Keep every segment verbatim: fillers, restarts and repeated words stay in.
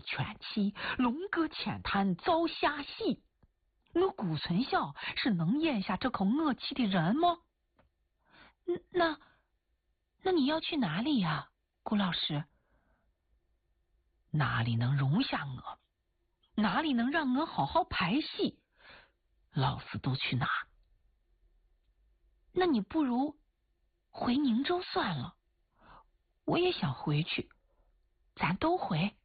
犬欺，龙哥浅滩遭虾戏。我顾存孝是能咽下这口恶气的人吗？那那你要去哪里呀，顾老师？哪里能容下我？哪里能让我好好排戏？老死都去哪？那你不如回宁州算了，我也想回去，咱都回。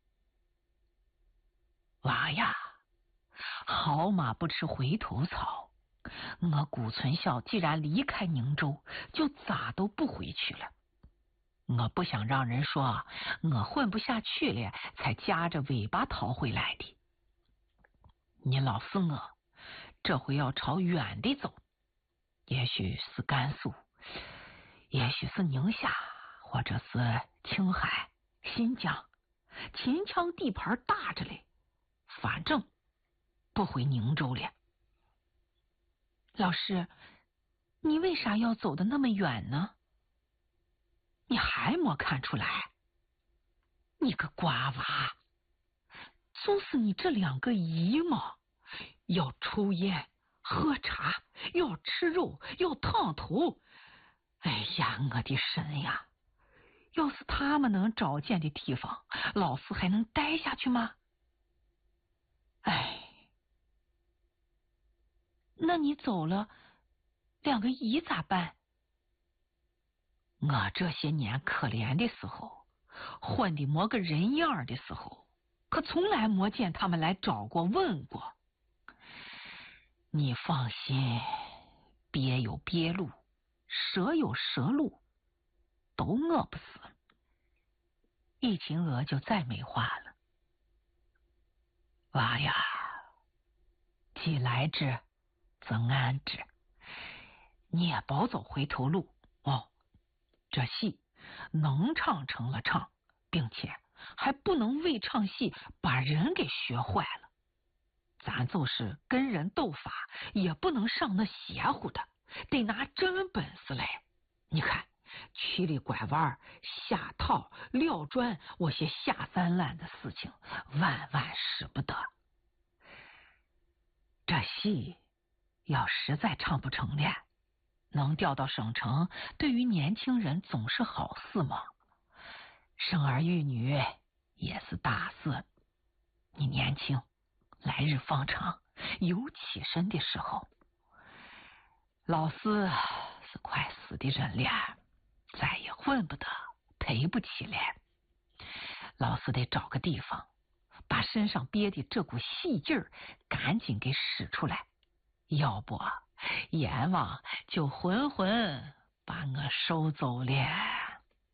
娃呀，好马不吃回头草，我顾存孝既然离开宁州，就咋都不回去了。我不想让人说我混不下去了才夹着尾巴逃回来的。你老四我这回要朝远的走，也许是甘肃，也许是宁夏，或者是青海、新疆，秦腔地盘大着嘞，反正不回宁州了。老师，你为啥要走得那么远呢？你还没看出来？你个瓜娃，就是你这两个姨嘛，要抽烟喝茶，要吃肉，要烫头。哎呀，我的神呀，要是他们能找见的地方，老四还能待下去吗？哎，那你走了，两个姨咋办？我这些年可怜的时候，混的没个人样的时候，可从来没见他们来找过问过。你放心，鳖有鳖路，蛇有蛇路，都饿不死。易秦娥就再没话了。娃呀，既来之则安之，你也别走回头路哦。这戏能唱成了唱，并且还不能为唱戏把人给学坏了。咱就是跟人斗法，也不能上那邪乎的，得拿真本事来。你看曲里拐弯、下套、撂砖，我些下三滥的事情万万使不得。这戏要实在唱不成了，能调到省城，对于年轻人总是好事嘛。生儿育女也是大事。你年轻，来日方长，有起身的时候。老四是快死的人了，再也混不得，赔不起了。老四得找个地方，把身上憋的这股戏劲儿赶紧给使出来，要不阎王就浑浑把我收走了。